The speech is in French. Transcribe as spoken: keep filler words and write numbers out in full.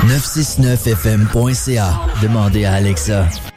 neuf cent soixante-neuf F M point C A. Demandez à Alexa.